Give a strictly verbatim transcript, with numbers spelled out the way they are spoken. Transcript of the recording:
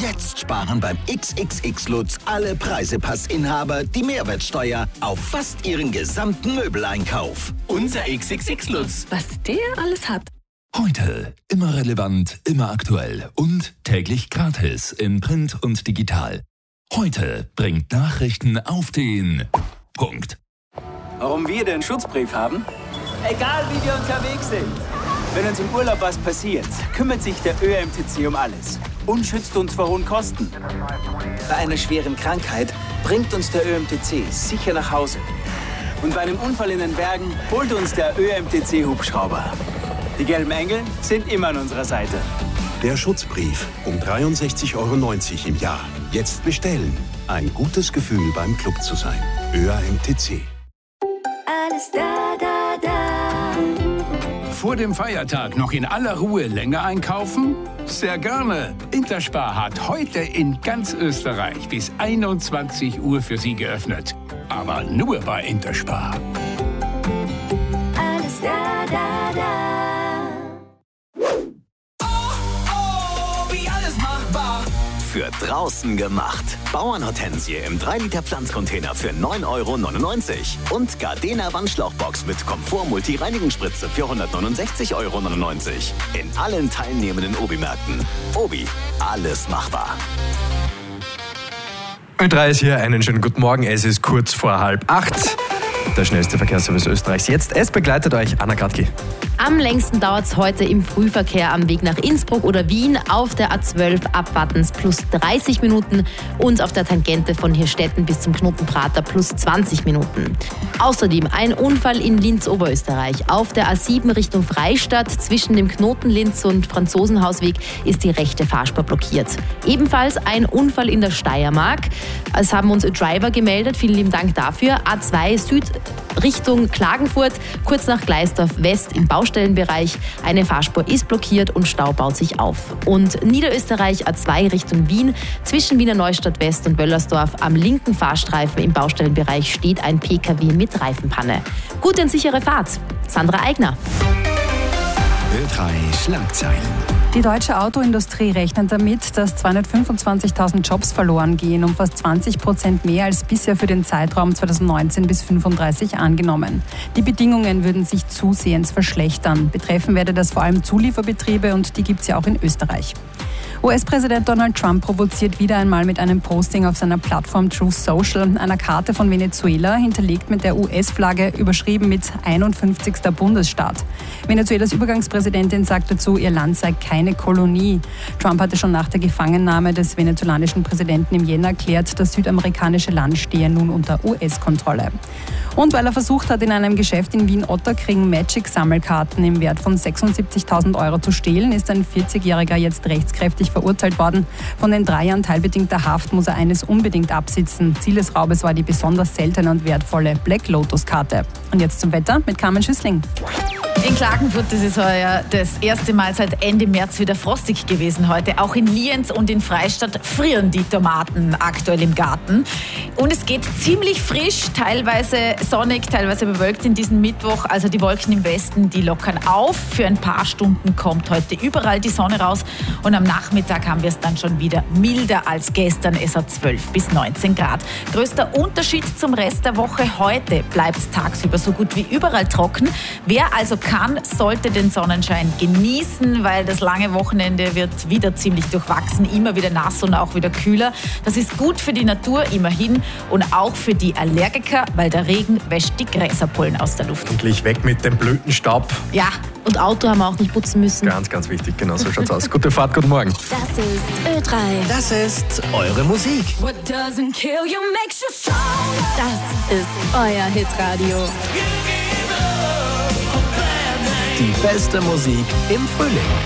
Jetzt sparen beim X X X Lutz alle Preisepassinhaber die Mehrwertsteuer auf fast ihren gesamten Möbeleinkauf. Unser X X X Lutz. Was der alles hat. Heute immer relevant, immer aktuell und täglich gratis in Print und digital. Heute bringt Nachrichten auf den Punkt. Warum wir den Schutzbrief haben? Egal wie wir unterwegs sind. Wenn uns im Urlaub was passiert, kümmert sich der Ö M T C um alles und schützt uns vor hohen Kosten. Bei einer schweren Krankheit bringt uns der Ö M T C sicher nach Hause. Und bei einem Unfall in den Bergen holt uns der Ö M T C-Hubschrauber. Die gelben Engel sind immer an unserer Seite. Der Schutzbrief um dreiundsechzig Euro neunzig im Jahr. Jetzt bestellen. Ein gutes Gefühl beim Club zu sein. Ö M T C. Alles da, da, da. Vor dem Feiertag noch in aller Ruhe länger einkaufen? Sehr gerne. Interspar hat heute in ganz Österreich bis einundzwanzig Uhr für Sie geöffnet. Aber nur bei Interspar. Alles da, da, da. Für draußen gemacht. Bauernhortensie im drei Liter Pflanzcontainer für neun Euro neunundneunzig. Und Gardena Wandschlauchbox mit Komfort Multi-Reinigungsspritze für hundertneunundsechzig Euro neunundneunzig. In allen teilnehmenden Obi-Märkten. Obi, alles machbar. Ö drei ist hier, einen schönen guten Morgen. Es ist kurz vor halb acht. Der schnellste Verkehrsservice Österreichs jetzt. Es begleitet euch Anna Gradki. Am längsten dauert es heute im Frühverkehr am Weg nach Innsbruck oder Wien auf der A zwölf ab Wattens plus dreißig Minuten und auf der Tangente von Hirstetten bis zum Knotenprater plus zwanzig Minuten. Außerdem ein Unfall in Linz, Oberösterreich. Auf der A sieben Richtung Freistadt zwischen dem Knoten Linz und Franzosenhausweg ist die rechte Fahrspur blockiert. Ebenfalls ein Unfall in der Steiermark. Es haben uns Driver gemeldet. Vielen lieben Dank dafür. A zwei Süd Richtung Klagenfurt, kurz nach Gleisdorf West im Baustellenbereich. Eine Fahrspur ist blockiert und Stau baut sich auf. Und Niederösterreich A zwei Richtung Wien, zwischen Wiener Neustadt West und Wöllersdorf am linken Fahrstreifen im Baustellenbereich steht ein P K W mit Reifenpanne. Gute und sichere Fahrt. Sandra Eigner. Ö drei Schlagzeilen. Die deutsche Autoindustrie rechnet damit, dass zweihundertfünfundzwanzigtausend Jobs verloren gehen, um fast zwanzig Prozent mehr als bisher für den Zeitraum zweitausendneunzehn bis fünfunddreißig angenommen. Die Bedingungen würden sich zusehends verschlechtern. Betreffen werde das vor allem Zulieferbetriebe und die gibt es ja auch in Österreich. U S-Präsident Donald Trump provoziert wieder einmal mit einem Posting auf seiner Plattform Truth Social, einer Karte von Venezuela, hinterlegt mit der U S-Flagge, überschrieben mit einundfünfzigster Bundesstaat. Venezuelas Übergangspräsidentin sagt dazu, ihr Land sei keine Kolonie. Trump hatte schon nach der Gefangennahme des venezolanischen Präsidenten im Jänner erklärt, das südamerikanische Land stehe nun unter U S-Kontrolle. Und weil er versucht hat, in einem Geschäft in Wien-Otterkring Magic-Sammelkarten im Wert von sechsundsiebzigtausend Euro zu stehlen, ist ein vierzigjähriger jetzt rechtskräftig verurteilt worden. Von den drei Jahren teilbedingter Haft muss er eines unbedingt absitzen. Ziel des Raubes war die besonders seltene und wertvolle Black Lotus-Karte. Und jetzt zum Wetter mit Carmen Schüssling. In Klagenfurt ist es heuer das erste Mal seit Ende März wieder frostig gewesen heute. Auch in Lienz und in Freistadt frieren die Tomaten aktuell im Garten. Und es geht ziemlich frisch, teilweise sonnig, teilweise bewölkt in diesem Mittwoch. Also die Wolken im Westen, die lockern auf. Für ein paar Stunden kommt heute überall die Sonne raus. Und am Nachmittag haben wir es dann schon wieder milder als gestern. Es hat zwölf bis neunzehn Grad. Größter Unterschied zum Rest der Woche. Heute bleibt es tagsüber so gut wie überall trocken. Wer also kann, sollte den Sonnenschein genießen, weil das lange Wochenende wird wieder ziemlich durchwachsen, immer wieder nass und auch wieder kühler. Das ist gut für die Natur immerhin und auch für die Allergiker, weil der Regen wäscht die Gräserpollen aus der Luft. Endlich weg mit dem Blütenstaub. Ja. Und Auto haben wir auch nicht putzen müssen. Ganz, ganz wichtig, genau so schaut's aus. Gute Fahrt, guten Morgen. Das ist Ö drei. Das ist eure Musik. What doesn't kill you makes you stronger. Das ist euer Hitradio. Die beste Musik im Frühling.